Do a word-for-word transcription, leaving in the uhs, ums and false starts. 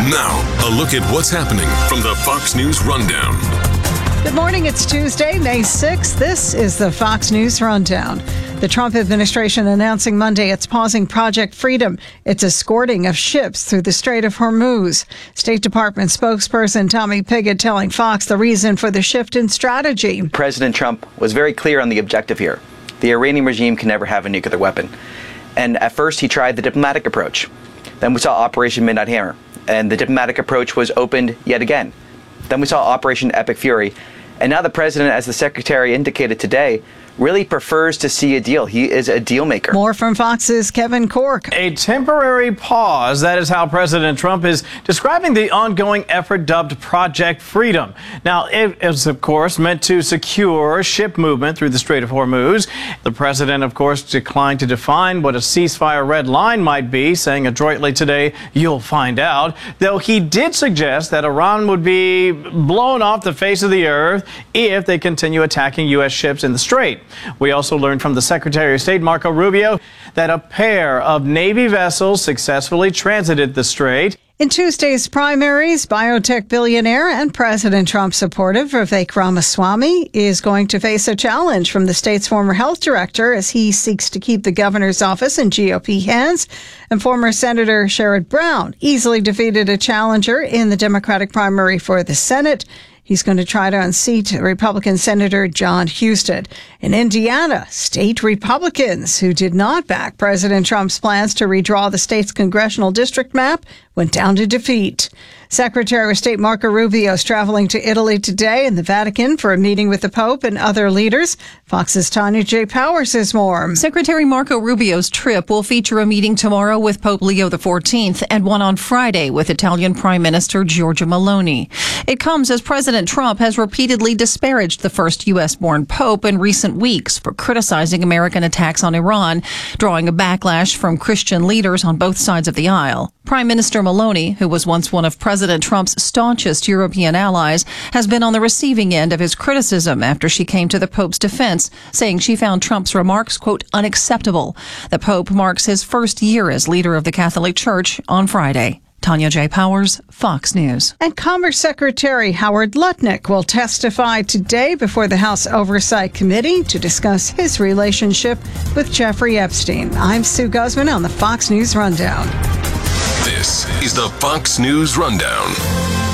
Now, a look at what's happening from the Fox News Rundown. Good morning. It's Tuesday, May sixth. This is the Fox News Rundown. The Trump administration announcing Monday it's pausing Project Freedom. It's escorting of ships through the Strait of Hormuz. State Department spokesperson Tommy Pigott telling Fox the reason for the shift in strategy. President Trump was very clear on the objective here. The Iranian regime can never have a nuclear weapon. And at first he tried the diplomatic approach. Then we saw Operation Midnight Hammer, and the diplomatic approach was opened yet again. Then we saw Operation Epic Fury. And now the president, as the secretary indicated today, really prefers to see a deal. He is a deal maker. More from Fox's Kevin Corke. A temporary pause. That is how President Trump is describing the ongoing effort dubbed Project Freedom. Now, it is, of course, meant to secure ship movement through the Strait of Hormuz. The president, of course, declined to define what a ceasefire red line might be, saying adroitly today, "You'll find out." Though he did suggest that Iran would be blown off the face of the earth if they continue attacking U S ships in the Strait. We also learned from the Secretary of State, Marco Rubio, that a pair of Navy vessels successfully transited the Strait. In Tuesday's primaries, biotech billionaire and President Trump supporter Vivek Ramaswamy is going to face a challenge from the state's former health director as he seeks to keep the governor's office in G O P hands. And former Senator Sherrod Brown easily defeated a challenger in the Democratic primary for the Senate. He's going to try to unseat Republican Senator John Husted. In Indiana, state Republicans who did not back President Trump's plans to redraw the state's congressional district map went down to defeat. Secretary of State Marco Rubio is traveling to Italy today and the Vatican for a meeting with the Pope and other leaders. Fox's Tanya J. Powers says more. Secretary Marco Rubio's trip will feature a meeting tomorrow with Pope Leo the fourteenth and one on Friday with Italian Prime Minister Giorgia Meloni. It comes as President Trump has repeatedly disparaged the first U S-born Pope in recent weeks for criticizing American attacks on Iran, drawing a backlash from Christian leaders on both sides of the aisle. Prime Minister Meloni, who was once one of President Trump's staunchest European allies, has been on the receiving end of his criticism after she came to the Pope's defense, saying she found Trump's remarks, quote, unacceptable. The Pope marks his first year as leader of the Catholic Church on Friday. Tanya J. Powers, Fox News. And Commerce Secretary Howard Lutnick will testify today before the House Oversight Committee to discuss his relationship with Jeffrey Epstein. I'm Sue Guzman on the Fox News Rundown. This is the Fox News Rundown.